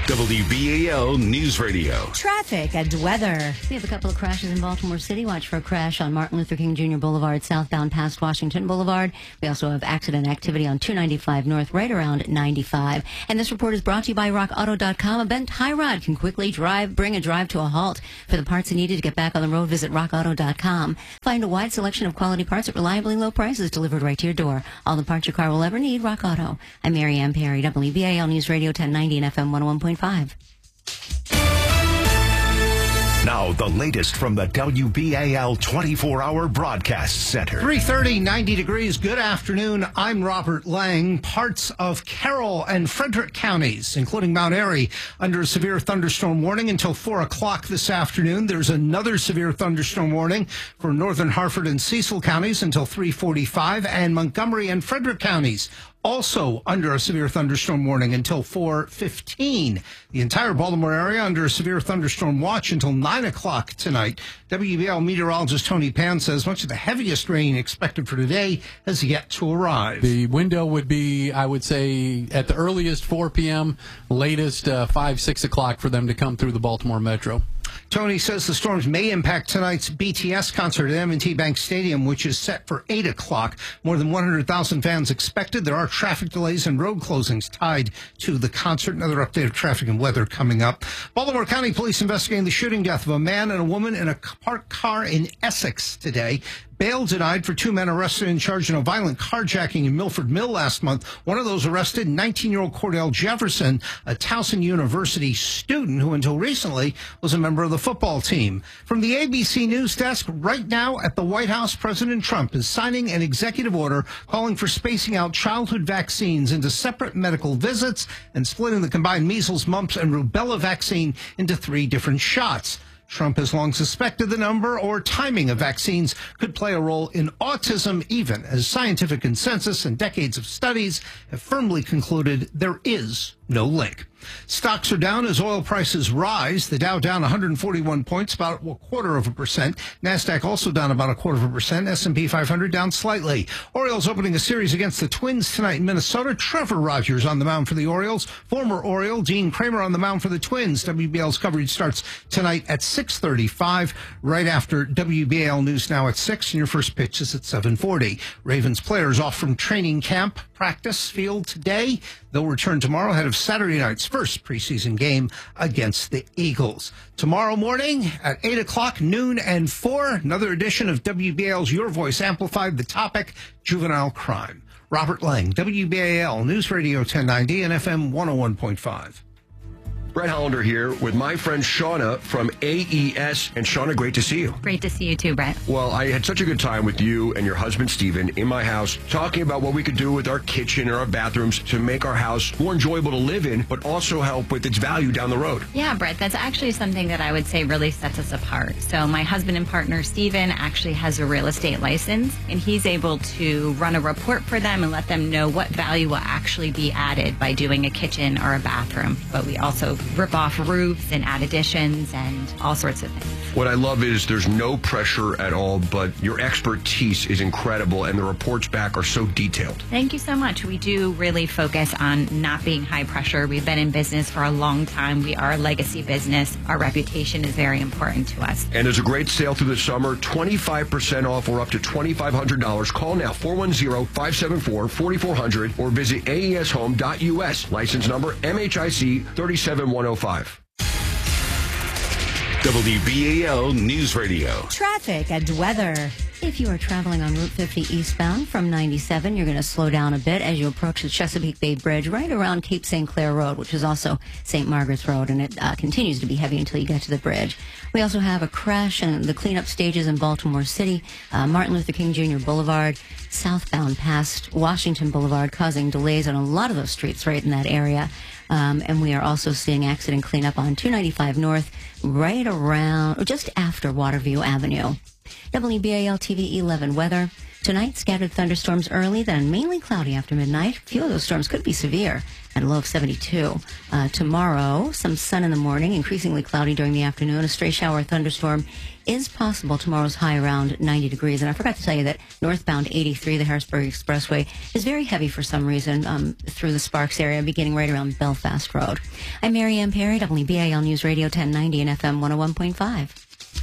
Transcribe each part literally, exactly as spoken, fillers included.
W B A L News Radio. Traffic and weather. We have a couple of crashes in Baltimore City. Watch for a crash on Martin Luther King Junior Boulevard, southbound past Washington Boulevard. We also have accident activity on two ninety-five North, right around ninety-five. And this report is brought to you by rock auto dot com. A bent tie rod can quickly drive, bring a drive to a halt. For the parts needed to get back on the road, visit rock auto dot com. Find a wide selection of quality parts at reliably low prices delivered right to your door. All the parts your car will ever need, Rock Auto. I'm Mary Ann Perry, W B A L News Radio ten ninety and F M one oh one point five. Now, the latest from the W B A L twenty-four hour Broadcast Center. three thirty, ninety degrees. Good afternoon. I'm Robert Lang. Parts of Carroll and Frederick counties, including Mount Airy, under a severe thunderstorm warning until four o'clock this afternoon. There's another severe thunderstorm warning for northern Harford and Cecil counties until three forty-five, and Montgomery and Frederick counties also under a severe thunderstorm warning until four fifteen. The entire Baltimore area under a severe thunderstorm watch until nine o'clock tonight. W B L meteorologist Tony Pan says much of the heaviest rain expected for today has yet to arrive. The window would be, I would say, at the earliest four p.m., latest uh, five, six o'clock for them to come through the Baltimore Metro. Tony says the storms may impact tonight's B T S concert at M and T Bank Stadium, which is set for eight o'clock. More than one hundred thousand fans expected. There are traffic delays and road closings tied to the concert. Another update of traffic and weather coming up. Baltimore County Police investigating the shooting death of a man and a woman in a parked car in Essex today. Bail denied for two men arrested and charged in a violent carjacking in Milford Mill last month. One of those arrested, nineteen-year-old Cordell Jefferson, a Towson University student who until recently was a member of the football team. From the A B C News Desk, right now at the White House, President Trump is signing an executive order calling for spacing out childhood vaccines into separate medical visits and splitting the combined measles, mumps, and rubella vaccine into three different shots. Trump has long suspected the number or timing of vaccines could play a role in autism, even as scientific consensus and decades of studies have firmly concluded there is no link. Stocks are down as oil prices rise. The Dow down one hundred forty-one points, about a quarter of a percent. NASDAQ also down about a quarter of a percent. S and P five hundred down slightly. Orioles opening a series against the Twins tonight in Minnesota. Trevor Rogers on the mound for the Orioles. Former Oriole Dean Kramer on the mound for the Twins. W B L's coverage starts tonight at six thirty-five, right after W B L News Now at six, and your first pitch is at seven forty. Ravens players off from training camp practice field today. They'll return tomorrow ahead of Saturday night's first preseason game against the Eagles. Tomorrow morning at eight o'clock, noon, and four, another edition of W B A L's Your Voice Amplified. The topic, juvenile crime. Robert Lang, W B A L News Radio ten ninety and F M one oh one point five. Brett Hollander here with my friend Shauna from A E S. And Shauna, great to see you. Great to see you too, Brett. Well, I had such a good time with you and your husband, Steven, in my house, talking about what we could do with our kitchen and our bathrooms to make our house more enjoyable to live in, but also help with its value down the road. Yeah, Brett, that's actually something that I would say really sets us apart. So my husband and partner, Steven, actually has a real estate license, and he's able to run a report for them and let them know what value will actually be added by doing a kitchen or a bathroom. But we also rip off roofs and add additions and all sorts of things. What I love is there's no pressure at all, but your expertise is incredible, and the reports back are so detailed. Thank you so much. We do really focus on not being high pressure. We've been in business for a long time. We are a legacy business. Our reputation is very important to us. And there's a great sale through the summer, twenty-five percent off or up to twenty-five hundred dollars. Call now, four one zero, five seven four, four four zero zero, or visit A E S home dot U S. License number M H I C three seven one zero five. W B A L News Radio. Traffic and weather. If you are traveling on Route fifty eastbound from ninety-seven, you're going to slow down a bit as you approach the Chesapeake Bay Bridge right around Cape Saint Clair Road, which is also Saint Margaret's Road, and it uh, continues to be heavy until you get to the bridge. We also have a crash in the cleanup stages in Baltimore City, uh, Martin Luther King Junior Boulevard, southbound past Washington Boulevard, causing delays on a lot of those streets right in that area. Um, and we are also seeing accident cleanup on two ninety-five North, right around, or just after Waterview Avenue. W B A L T V eleven weather. Tonight, scattered thunderstorms early, then mainly cloudy after midnight. A few of those storms could be severe at a low of seventy-two. Uh, tomorrow, some sun in the morning, increasingly cloudy during the afternoon. A stray shower or thunderstorm is possible. Tomorrow's high around ninety degrees. And I forgot to tell you that northbound eighty-three, the Harrisburg Expressway, is very heavy for some reason um, through the Sparks area, beginning right around Belfast Road. I'm Mary Ann Perry, W B A L News Radio ten ninety and F M one oh one point five.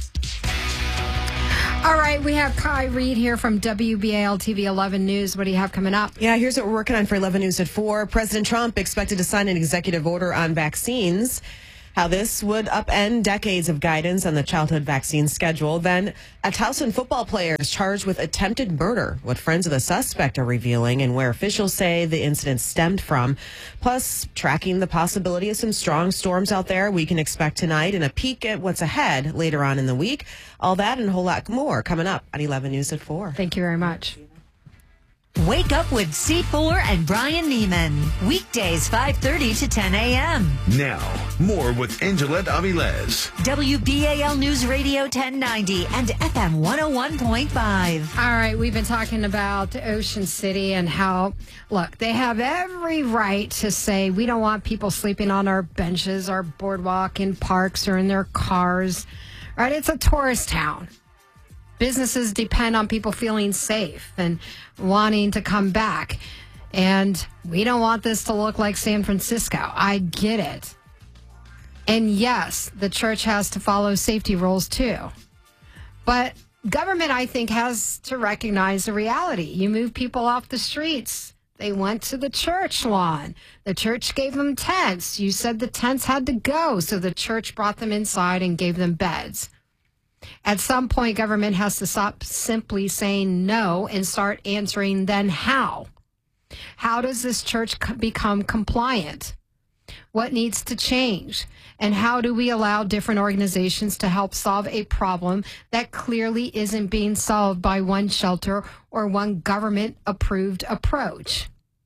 All right, we have Kai Reed here from W B A L T V eleven News. What do you have coming up? Yeah, here's what we're working on for eleven News at four. President Trump expected to sign an executive order on vaccines. How this would upend decades of guidance on the childhood vaccine schedule. Then, a Towson football player is charged with attempted murder. What friends of the suspect are revealing and where officials say the incident stemmed from. Plus, tracking the possibility of some strong storms out there we can expect tonight and a peek at what's ahead later on in the week. All that and a whole lot more coming up on eleven News at four. Thank you very much. Wake up with C four and Brian Neiman. Weekdays five thirty to ten a.m. Now, more with Angela Avilés. W B A L News Radio ten ninety and F M one oh one point five. All right, we've been talking about Ocean City and how, look, they have every right to say we don't want people sleeping on our benches, our boardwalk, in parks, or in their cars. Right? It's a tourist town. Businesses depend on people feeling safe and wanting to come back. And we don't want this to look like San Francisco. I get it. And yes, the church has to follow safety rules too. But government, I think, has to recognize the reality. You move people off the streets. They went to the church lawn. The church gave them tents. You said the tents had to go, so the church brought them inside and gave them beds. At some point, government has to stop simply saying no and start answering, then how? How does this church become compliant? What needs to change? And how do we allow different organizations to help solve a problem that clearly isn't being solved by one shelter or one government-approved approach?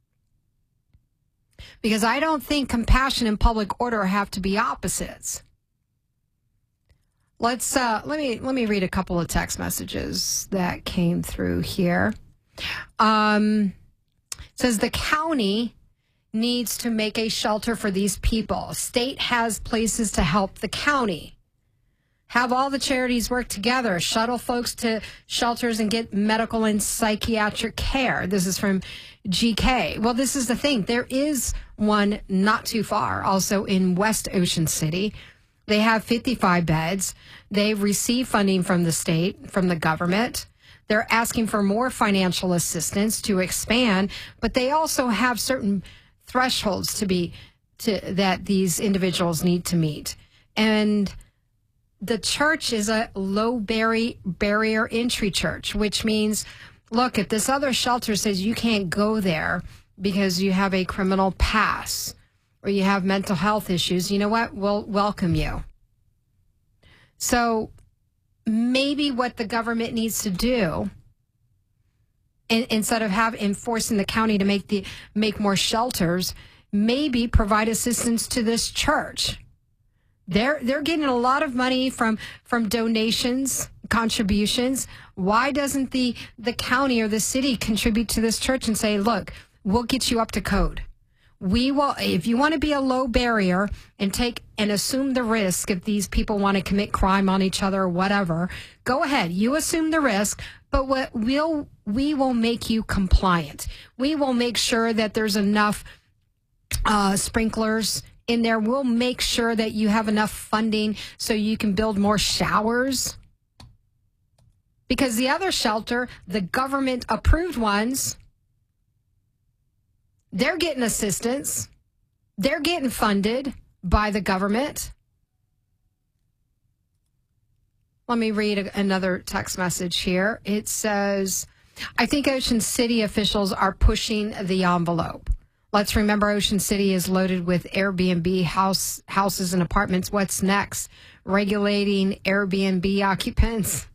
Because I don't think compassion and public order have to be opposites. Let's uh, let me let me read a couple of text messages that came through here. Um, it says the county needs to make a shelter for these people. State has places to help the county. Have all the charities work together, shuttle folks to shelters and get medical and psychiatric care. This is from G K. Well, this is the thing. There is one not too far, also in West Ocean City. They have fifty-five beds. They receive funding from the state, from the government. They're asking for more financial assistance to expand, but they also have certain thresholds to be to that these individuals need to meet. And the church is a low barrier barrier entry church, which means, look, if this other shelter says you can't go there because you have a criminal past or you have mental health issues, you know what? We'll welcome you. So maybe what the government needs to do, in, instead of have enforcing the county to make the make more shelters, maybe provide assistance to this church. They're they're getting a lot of money from from donations, contributions. Why doesn't the the county or the city contribute to this church and say, look, we'll get you up to code. We will, if you want to be a low barrier and take and assume the risk if these people want to commit crime on each other or whatever, go ahead. You assume the risk, but what we'll, we will make you compliant. We will make sure that there's enough uh, sprinklers in there. We'll make sure that you have enough funding so you can build more showers. Because the other shelter, the government approved ones, they're getting assistance. They're getting funded by the government. Let me read a, another text message here. It says, I think Ocean City officials are pushing the envelope. Let's remember Ocean City is loaded with Airbnb house houses and apartments. What's next? Regulating Airbnb occupants?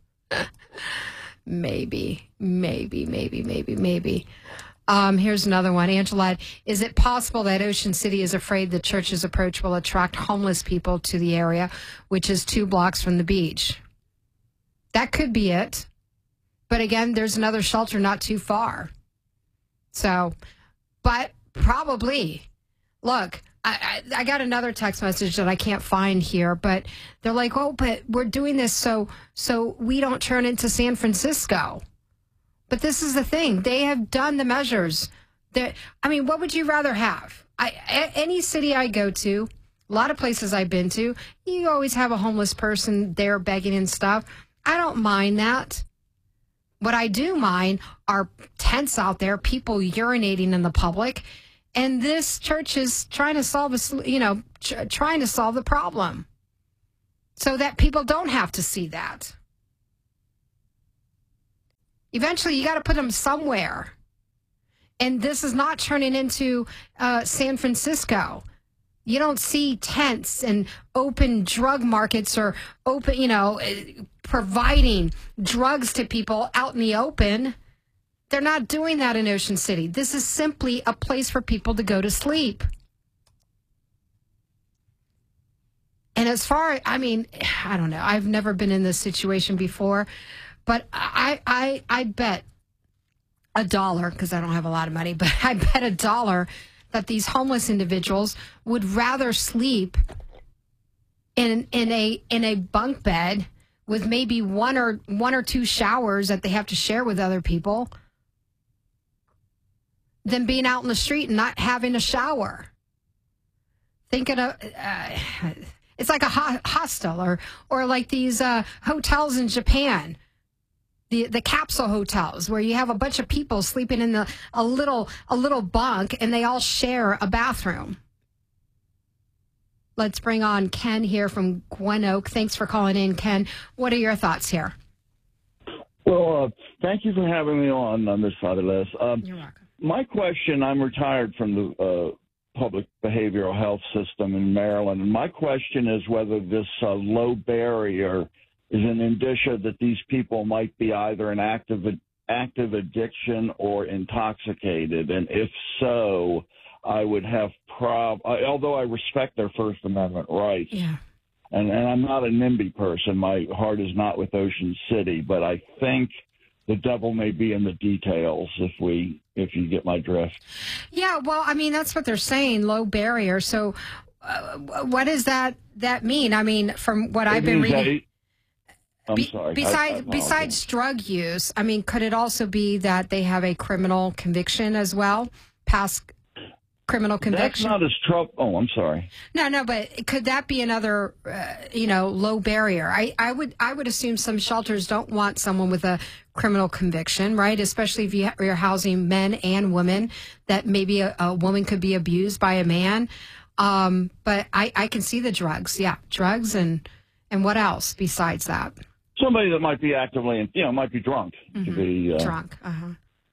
maybe, maybe, maybe, maybe, maybe. Um, here's another one. Angela, is it possible that Ocean City is afraid the church's approach will attract homeless people to the area, which is two blocks from the beach? That could be it. But again, there's another shelter not too far. So, but probably, look, I, I, I got another text message that I can't find here, but they're like, oh, but we're doing this so so we don't turn into San Francisco. But this is the thing. They have done the measures. That I mean, what would you rather have? I, a, any city I go to, a lot of places I've been to, you always have a homeless person there begging and stuff. I don't mind that. What I do mind are tents out there, people urinating in the public, and this church is trying to solve a, you know, tr- trying to solve the problem so that people don't have to see that. Eventually, you got to put them somewhere. And this is not turning into uh, San Francisco. You don't see tents and open drug markets or open, you know, providing drugs to people out in the open. They're not doing that in Ocean City. This is simply a place for people to go to sleep. And as far, I mean, I don't know. I've never been in this situation before, but I, I, I bet a dollar, because I don't have a lot of money, but I bet a dollar that these homeless individuals would rather sleep in in a in a bunk bed with maybe one or one or two showers that they have to share with other people than being out in the street and not having a shower. Thinking of uh, it's like a ho- hostel or or like these uh, hotels in Japan. The the capsule hotels where you have a bunch of people sleeping in the a little a little bunk and they all share a bathroom. Let's bring on Ken here from Gwen Oak. Thanks for calling in, Ken. What are your thoughts here? Well, uh, thank you for having me on on this side of this. Um, You're welcome. My question: I'm retired from the uh, public behavioral health system in Maryland, and my question is whether this uh, low barrier is an indicia that these people might be either in active active addiction or intoxicated, and if so, I would have prob. Although I respect their First Amendment rights, yeah, and and I'm not a NIMBY person. My heart is not with Ocean City, but I think the devil may be in the details. If we, if you get my drift. Yeah, well, I mean that's what they're saying, low barrier. So, uh, what does that that mean? I mean, from what I've been reading. A, I'm Be- sorry. Besides, I, I besides drug use, I mean, could it also be that they have a criminal conviction as well, past criminal conviction? That's not as trouble. Oh, I'm sorry. No, no, but could that be another, uh, you know, low barrier? I, I would, I would assume some shelters don't want someone with a criminal conviction, right? Especially if you ha- you're housing men and women, that maybe a, a woman could be abused by a man. Um, but I, I can see the drugs. Yeah, drugs and and what else besides that? Somebody that might be actively, you know, might be drunk. Mm-hmm. To be uh, drunk. Uh-huh.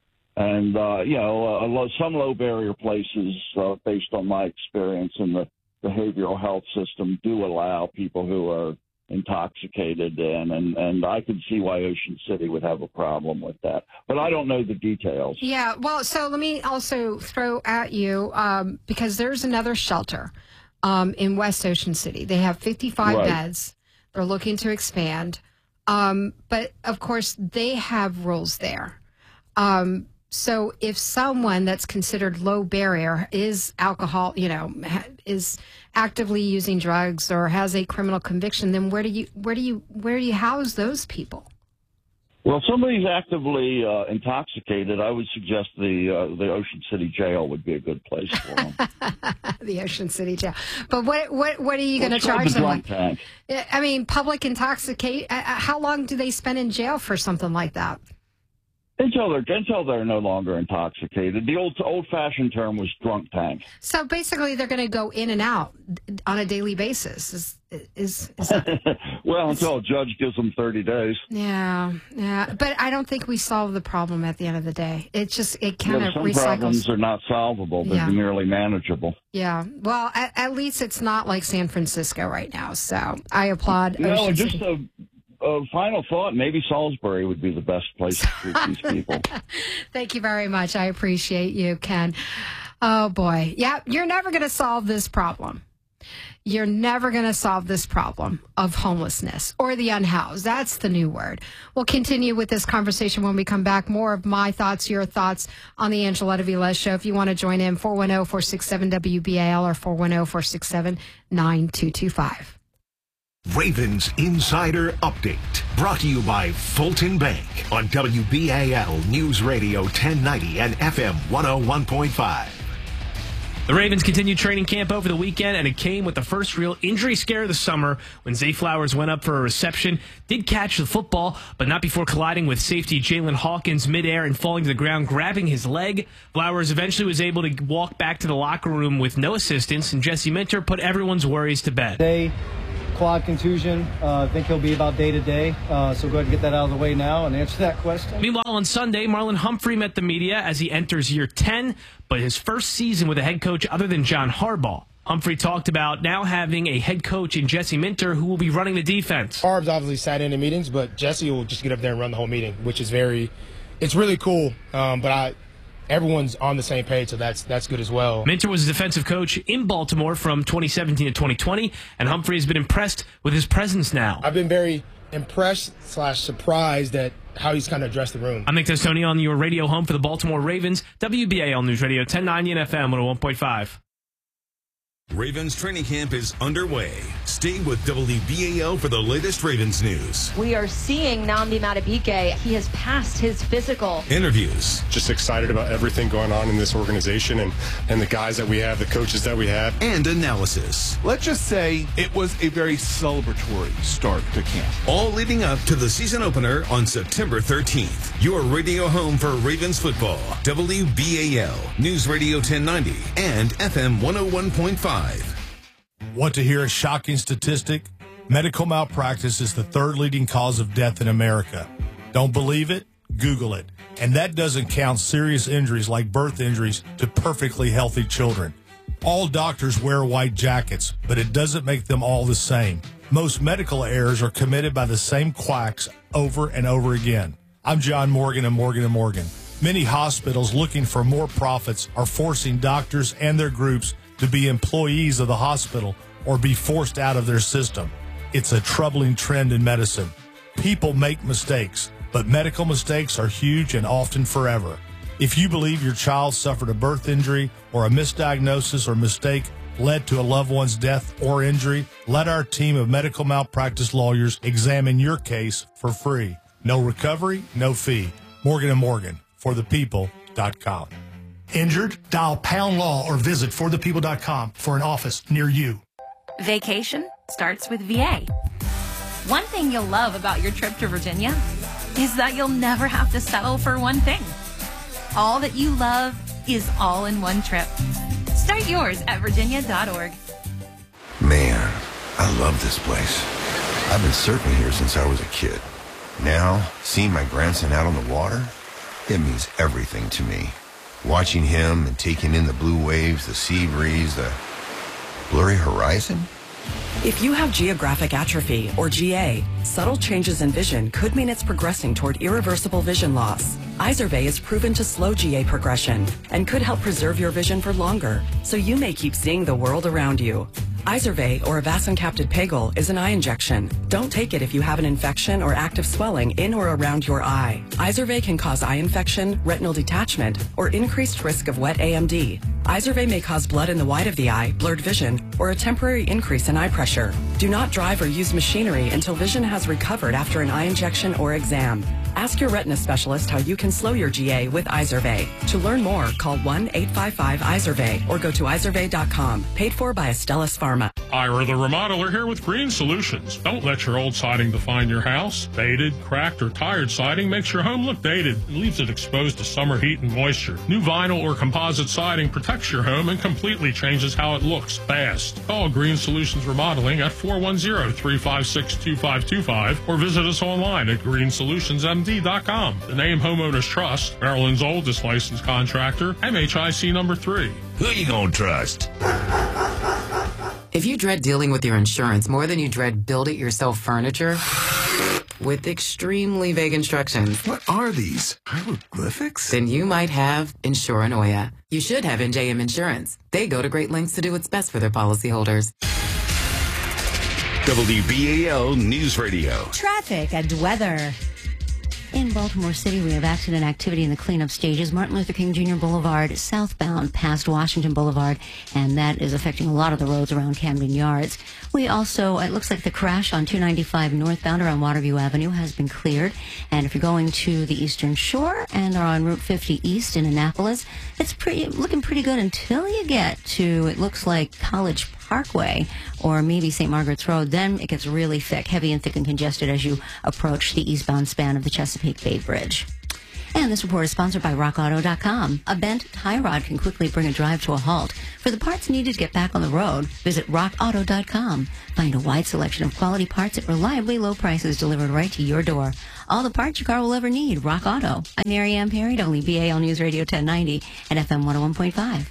And, uh, you know, uh, low, some low barrier places, uh, based on my experience in the behavioral health system, do allow people who are intoxicated in, and, and I could see why Ocean City would have a problem with that. But I don't know the details. Yeah, well, so let me also throw at you, um, because there's another shelter um, in West Ocean City. They have fifty-five Right. beds. They're looking to expand. Um, but, of course, they have rules there. Um, so if someone that's considered low barrier is alcohol, you know, ha- is actively using drugs or has a criminal conviction, then where do you where do you where do you house those people? Well, if somebody's actively uh, intoxicated, I would suggest the uh, the Ocean City Jail would be a good place for them. The Ocean City Jail. But what what what are you Well, going to it's called charge the someone? drunk tank. I mean, public intoxicate. Uh, how long do they spend in jail for something like that? Until they're until they're no longer intoxicated. The old old fashioned term was drunk tank. So basically, they're going to go in and out on a daily basis. Is is, is that, Well, until a judge gives them thirty days. yeah, yeah. But I don't think we solve the problem at the end of the day. It just it kind Yeah, of some recycles. problems are not solvable; they're Yeah. merely manageable. Yeah. Well, at, at least it's not like San Francisco right now. So I applaud. No, Ocean and just City. a, a final thought: maybe Salisbury would be the best place to treat these people. Thank you very much. I appreciate you, Ken. Oh boy, yeah. You're never going to solve this problem. you're never going to solve this problem of homelessness or the unhoused. That's the new word. We'll continue with this conversation when we come back. More of my thoughts, your thoughts on the Angeletta Velez Show. If you want to join in, four one zero, four six seven, W B A L or four one zero, four six seven, nine two two five. Ravens Insider Update, brought to you by Fulton Bank on W B A L News Radio ten ninety and F M one oh one point five. The Ravens continued training camp over the weekend, and it came with the first real injury scare of the summer when Zay Flowers went up for a reception, did catch the football, but not before colliding with safety Jalen Hawkins midair and falling to the ground, grabbing his leg. Flowers eventually was able to walk back to the locker room with no assistance, and Jesse Minter put everyone's worries to bed. Day, quad contusion. Uh, I think he'll be about day to day. Uh, so go ahead and get that out of the way now and answer that question. Meanwhile, on Sunday, Marlon Humphrey met the media as he enters year ten, but his first season with a head coach other than John Harbaugh. Humphrey talked about now having a head coach in Jesse Minter who will be running the defense. Harb's obviously sat in the meetings, but Jesse will just get up there and run the whole meeting, which is very, it's really cool. Um, but I. Everyone's on the same page, so that's that's good as well. Minter was a defensive coach in Baltimore from twenty seventeen to twenty twenty, and Humphrey has been impressed with his presence now. I've been very impressed slash surprised at how he's kind of addressed the room. I'm Nick Testoni on your radio home for the Baltimore Ravens, W B A L News Radio ten ninety and F M one oh one point five. Ravens training camp is underway. Stay with W B A L for the latest Ravens news. We are seeing Nnamdi Madubuike. He has passed his physical. Interviews. Just excited about everything going on in this organization and, and the guys that we have, the coaches that we have. And analysis. Let's just say it was a very celebratory start to camp. All leading up to the season opener on September thirteenth. Your radio home for Ravens football. W B A L, News Radio ten ninety, and F M one oh one point five. Want to hear a shocking statistic? Medical malpractice is the third leading cause of death in America. Don't believe it? Google it. And that doesn't count serious injuries like birth injuries to perfectly healthy children. All doctors wear white jackets, but it doesn't make them all the same. Most medical errors are committed by the same quacks over and over again. I'm John Morgan of Morgan and Morgan. Many hospitals looking for more profits are forcing doctors and their groups to be employees of the hospital or be forced out of their system. It's a troubling trend in medicine. People make mistakes, but medical mistakes are huge and often forever. If you believe your child suffered a birth injury or a misdiagnosis or mistake led to a loved one's death or injury, let our team of medical malpractice lawyers examine your case for free. No recovery, no fee. Morgan and Morgan, for the people dot com. Injured? Dial pound law or visit for the people dot com for an office near you. Vacation starts with V A. One thing you'll love about your trip to Virginia is that you'll never have to settle for one thing. All that you love is all in one trip. Start yours at virginia dot org. Man, I love this place. I've been surfing here since I was a kid. Now, seeing my grandson out on the water, it means everything to me. Watching him and taking in the blue waves, the sea breeze, the blurry horizon. If you have geographic atrophy, or G A, subtle changes in vision could mean it's progressing toward irreversible vision loss. Izervay is proven to slow G A progression and could help preserve your vision for longer, so you may keep seeing the world around you. Izervay, or avacincaptad pegol, is an eye injection. Don't take it if you have an infection or active swelling in or around your eye. Izervay can cause eye infection, retinal detachment, or increased risk of wet A M D. Izervay may cause blood in the white of the eye, blurred vision, or a temporary increase in eye pressure. Do not drive or use machinery until vision has recovered after an eye injection or exam. Ask your retina specialist how you can slow your G A with Izervay. To learn more, call one eight five five Izervay or go to izervay dot com. Paid for by Astellas Pharma. Ira the Remodeler here with Green Solutions. Don't let your old siding define your house. Faded, cracked, or tired siding makes your home look dated and leaves it exposed to summer heat and moisture. New vinyl or composite siding protects your home and completely changes how it looks fast. Call Green Solutions Remodeling at four one zero, three five six, two five two five or visit us online at green solutions m d dot com. The name Homeowners Trust, Maryland's oldest licensed contractor, M H I C number three. Who you gonna trust? If you dread dealing with your insurance more than you dread build-it-yourself furniture, with extremely vague instructions. What are these? Hieroglyphics? Then you might have Insuranoia. You should have N J M Insurance. They go to great lengths to do what's best for their policyholders. W B A L News Radio. Traffic and weather. In Baltimore City, we have accident activity in the cleanup stages. Martin Luther King Junior Boulevard, southbound past Washington Boulevard, and that is affecting a lot of the roads around Camden Yards. We also, it looks like the crash on two ninety-five northbound around Waterview Avenue has been cleared. And if you're going to the Eastern Shore and are on Route fifty East in Annapolis, it's pretty looking pretty good until you get to, it looks like College Parkway or maybe Saint Margaret's Road. Then it gets really thick, heavy and thick and congested as you approach the eastbound span of the Chesapeake Bay Bridge. And this report is sponsored by rock auto dot com. A bent tie rod can quickly bring a drive to a halt. For the parts needed to get back on the road, visit rock auto dot com. Find a wide selection of quality parts at reliably low prices delivered right to your door. All the parts your car will ever need. Rock Auto. I'm Mary Ann Perry, W B A L News Radio ten ninety and F M one oh one point five.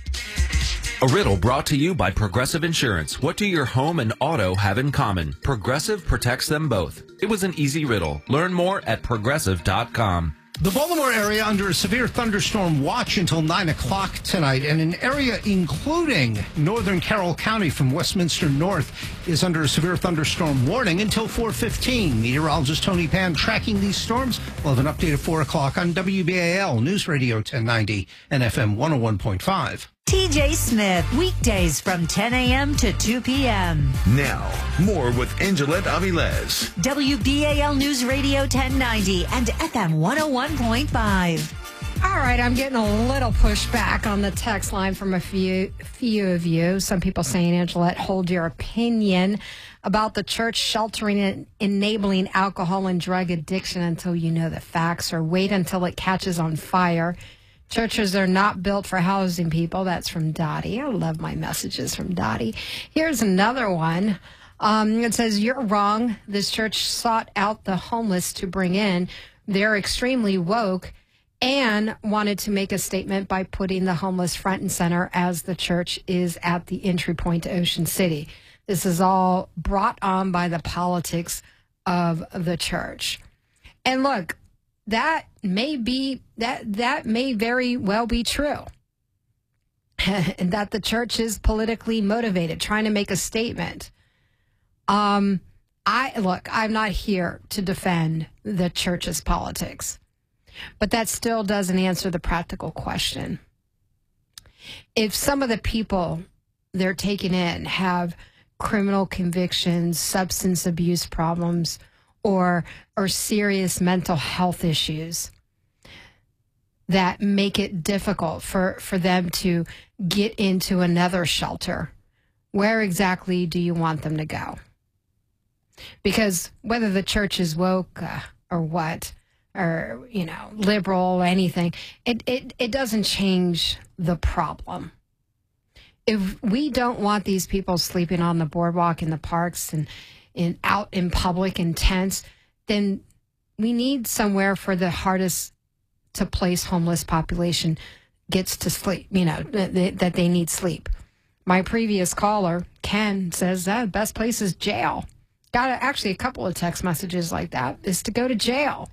A riddle brought to you by Progressive Insurance. What do your home and auto have in common? Progressive protects them both. It was an easy riddle. Learn more at progressive dot com. The Baltimore area under a severe thunderstorm watch until nine o'clock tonight, and an area including northern Carroll County from Westminster North is under a severe thunderstorm warning until four fifteen. Meteorologist Tony Pan tracking these storms. We'll have an update at four o'clock on W B A L News Radio ten ninety and F M one oh one point five. T J Smith, weekdays from ten a.m. to two p.m. Now, more with Angelette Avilez. W B A L News Radio ten ninety and F M one oh one point five. All right, I'm getting a little pushback on the text line from a few few of you. Some people saying, Angelette, hold your opinion about the church sheltering and enabling alcohol and drug addiction until you know the facts, or wait until it catches on fire. Churches are not built for housing people. That's from Dottie. I love my messages from Dottie. Here's another one. Um, it says, you're wrong. This church sought out the homeless to bring in. They're extremely woke and wanted to make a statement by putting the homeless front and center as the church is at the entry point to Ocean City. This is all brought on by the politics of the church. And look, that may be that that may very well be true. And that the church is politically motivated, trying to make a statement. Um, I look, I'm not here to defend the church's politics, but that still doesn't answer the practical question. If some of the people they're taking in have criminal convictions, substance abuse problems, or or serious mental health issues that make it difficult for, for them to get into another shelter, where exactly do you want them to go? Because whether the church is woke uh, or what, or, you know, liberal, anything, it, it, it doesn't change the problem. If we don't want these people sleeping on the boardwalk in the parks and in out in public in tents, then we need somewhere for the hardest to place homeless population gets to sleep, you know, th- that they need sleep. My previous caller, Ken, says that the best place is jail. Got a, actually a couple of text messages like that, is to go to jail.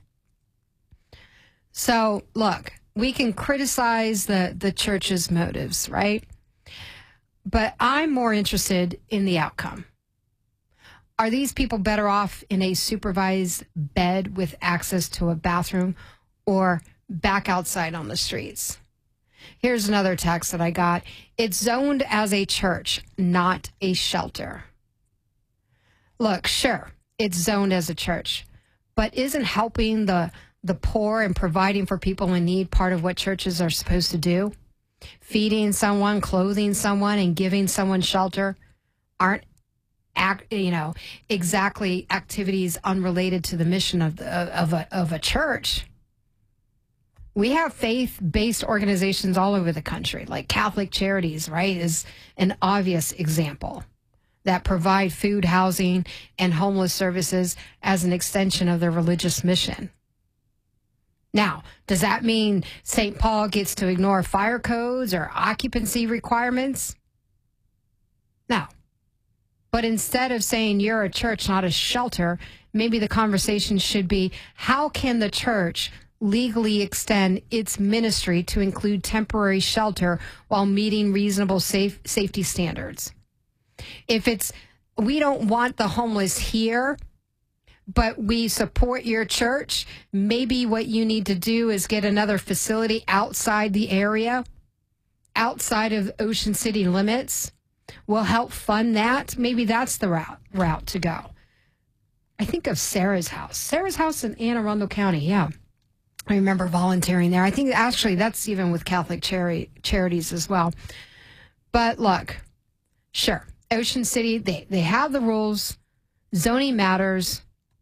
So, look, we can criticize the, the church's motives, right? But I'm more interested in the outcome. Are these people better off in a supervised bed with access to a bathroom or back outside on the streets? Here's another text that I got. It's zoned as a church, not a shelter. Look, sure, it's zoned as a church, but isn't helping the, the poor and providing for people in need part of what churches are supposed to do? Feeding someone, clothing someone, and giving someone shelter aren't Act, you know, exactly activities unrelated to the mission of the, of a of a church. We have faith-based organizations all over the country, like Catholic Charities, right, is an obvious example, that provide food, housing, and homeless services as an extension of their religious mission. Now, does that mean Saint Paul gets to ignore fire codes or occupancy requirements? No. But instead of saying you're a church, not a shelter, maybe the conversation should be, how can the church legally extend its ministry to include temporary shelter while meeting reasonable safe, safety standards? If it's, we don't want the homeless here, but we support your church, maybe what you need to do is get another facility outside the area, outside of Ocean City limits. We'll help fund that. Maybe that's the route route to go. I think of Sarah's house. Sarah's house in Anne Arundel County, yeah. I remember volunteering there. I think actually that's even with Catholic chari- charities as well. But look, sure, Ocean City, they, they have the rules. Zoning matters.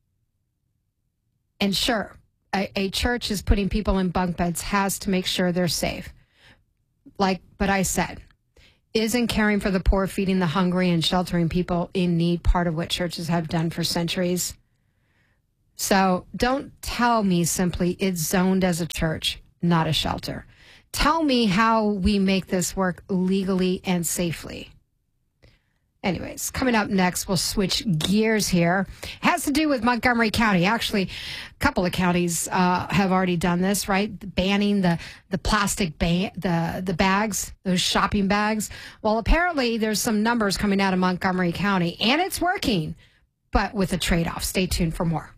And sure, a, a church is putting people in bunk beds, has to make sure they're safe. Like, but I said, isn't caring for the poor, feeding the hungry, and sheltering people in need part of what churches have done for centuries? So don't tell me simply it's zoned as a church, not a shelter. Tell me how we make this work legally and safely. Anyways, coming up next, we'll switch gears here. It has to do with Montgomery County. Actually, a couple of counties uh, have already done this, right? Banning the the plastic ba- the the bags, those shopping bags. Well, apparently there's some numbers coming out of Montgomery County, and it's working, but with a trade-off. Stay tuned for more.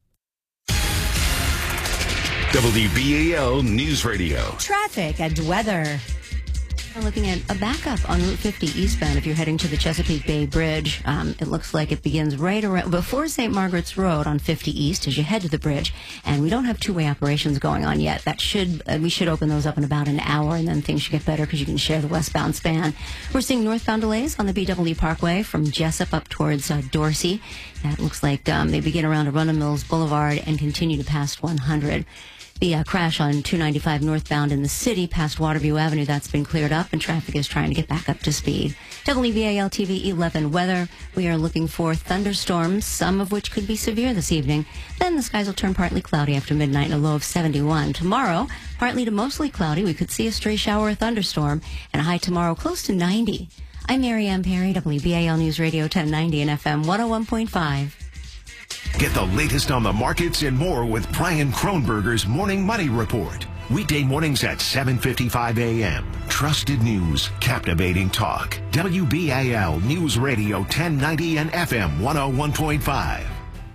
W B A L News Radio. Traffic and weather. We're looking at a backup on Route fifty eastbound if you're heading to the Chesapeake Bay Bridge. Um, it looks like it begins right around before Saint Margaret's Road on fifty East as you head to the bridge. And we don't have two-way operations going on yet. That should uh, we should open those up in about an hour, and then things should get better because you can share the westbound span. We're seeing northbound delays on the B W Parkway from Jessup up towards uh, Dorsey. That looks like um, they begin around Arundel Mills Boulevard and continue to past one hundred. The uh, crash on two ninety-five northbound in the city past Waterview Avenue, that's been cleared up, and traffic is trying to get back up to speed. W B A L T V eleven weather. We are looking for thunderstorms, some of which could be severe this evening. Then the skies will turn partly cloudy after midnight and a low of seventy-one. Tomorrow, partly to mostly cloudy. We could see a stray shower or thunderstorm, and a high tomorrow close to ninety. I'm Mary Ann Perry, W B A L News Radio ten ninety and F M one oh one point five. Get the latest on the markets and more with Brian Kronberger's Morning Money Report. Weekday mornings at seven fifty-five a.m. Trusted news, captivating talk. W B A L News Radio ten ninety and F M one oh one point five.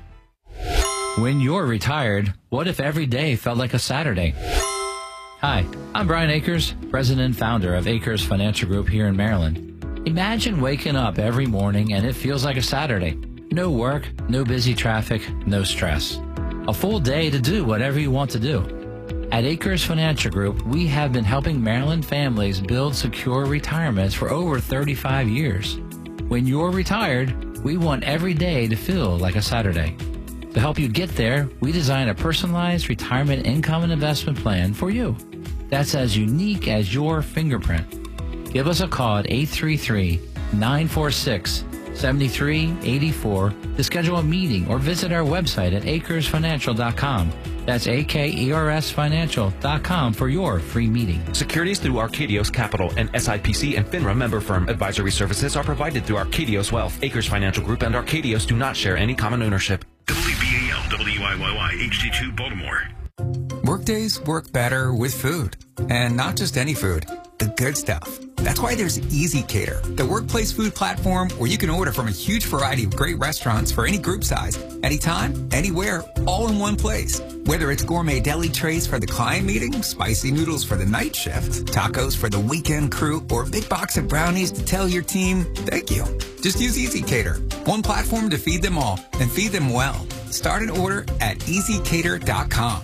When you're retired, what if every day felt like a Saturday? Hi, I'm Brian Akers, president and founder of Akers Financial Group here in Maryland. Imagine waking up every morning and it feels like a Saturday. No work, no busy traffic, no stress. A full day to do whatever you want to do. At Akers Financial Group, we have been helping Maryland families build secure retirements for over thirty-five years. When you're retired, we want every day to feel like a Saturday. To help you get there, we design a personalized retirement income and investment plan for you. That's as unique as your fingerprint. Give us a call at eight three three, nine four six, seven three eight four to schedule a meeting or visit our website at akers financial dot com. That's A K E R S financial dot com for your free meeting. Securities through Arcadios Capital and S I P C and FINRA member firm advisory services are provided through Arcadios Wealth. Akers Financial Group and Arcadios do not share any common ownership. W B A L W I Y Y H D two Baltimore. Workdays work better with food. And not just any food, the good stuff. That's why there's Easy Cater, the workplace food platform where you can order from a huge variety of great restaurants for any group size, anytime, anywhere, all in one place. Whether it's gourmet deli trays for the client meeting, spicy noodles for the night shift, tacos for the weekend crew, or a big box of brownies to tell your team, thank you. Just use Easy Cater, one platform to feed them all, and feed them well. Start an order at easy cater dot com.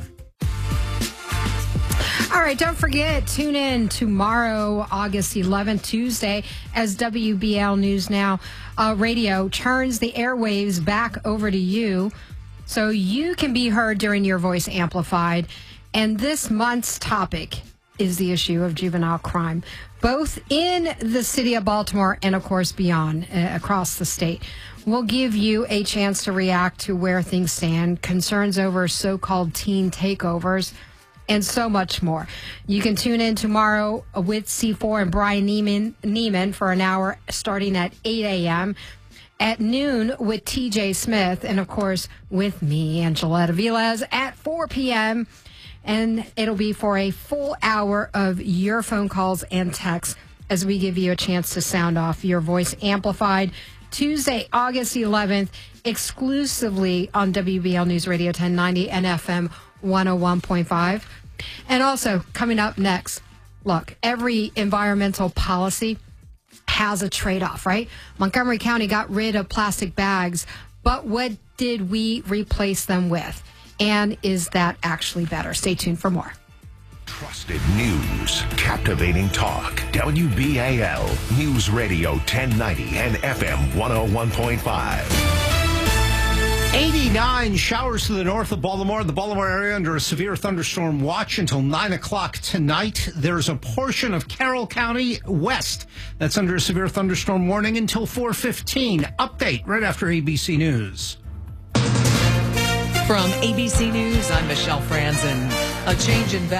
All right, don't forget, tune in tomorrow, August eleventh, Tuesday, as W B L News Now uh, Radio turns the airwaves back over to you so you can be heard during your voice amplified. And this month's topic is the issue of juvenile crime, both in the city of Baltimore and, of course, beyond, uh, across the state. We'll give you a chance to react to where things stand, concerns over so-called teen takeovers, and so much more. You can tune in tomorrow with C four and Brian Neiman, Neiman for an hour starting at eight a.m. at noon with T J Smith, and of course with me, Angeletta Velez, at four p.m. And it'll be for a full hour of your phone calls and texts as we give you a chance to sound off your voice amplified. Tuesday, August eleventh, exclusively on W B L News Radio ten ninety and F M one oh one point five. And also, coming up next, look, every environmental policy has a trade-off, right? Montgomery County got rid of plastic bags, but what did we replace them with? And is that actually better? Stay tuned for more. Trusted news, captivating talk. W B A L News Radio ten ninety and F M one oh one point five. eighty-nine showers to the north of Baltimore. The Baltimore area under a severe thunderstorm watch until nine o'clock tonight. There's a portion of Carroll County west that's under a severe thunderstorm warning until four fifteen. Update right after A B C News. From A B C News, I'm Michelle Franzen. A change in